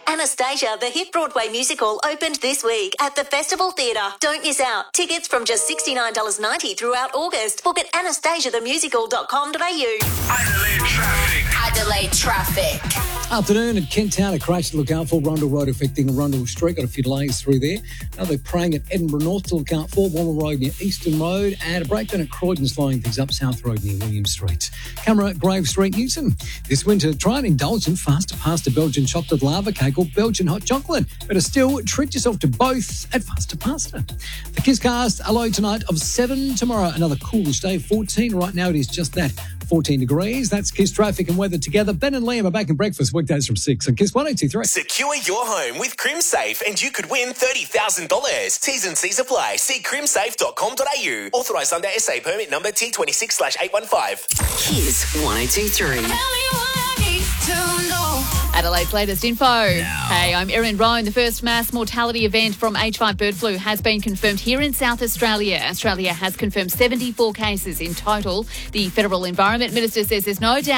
Anastasia, the hit Broadway musical, opened this week at the Festival Theatre. Don't miss out. Tickets from just $69.90 throughout August. Book at anastasiathemusical.com.au. Adelaide traffic. Adelaide traffic. Afternoon at Kent Town, a crash to look out for. Rundle Road affecting Rundle Street. Got a few delays through there. Now they're praying at Edinburgh North to look out for. Walmer Road near Eastern Road. And a breakdown at Croydon slowing things up. South Road near William Street. Camera at Grave Street, Newton. This winter, try an indulgent faster pasta Belgian chocolate lava cake or Belgian hot chocolate. Better still, treat yourself to both at Faster Pasta. The Kisscast, a low tonight of 7. Tomorrow, another coolish day, 14. Right now it is just that, 14 degrees. That's Kiss traffic and weather together. Ben and Liam are back in breakfast weekdays from 6 on Kiss 102.3. Secure your home with CrimSafe and you could win $30,000. T's and C's apply. See crimsafe.com.au. Authorised under SA permit number T26/815. Kiss 102.3. Adelaide's latest info. Hey, I'm Erin Rowan. The first mass mortality event from H5 bird flu has been confirmed here in South Australia. Australia has confirmed 74 cases in total. The Federal Environment Minister says there's no doubt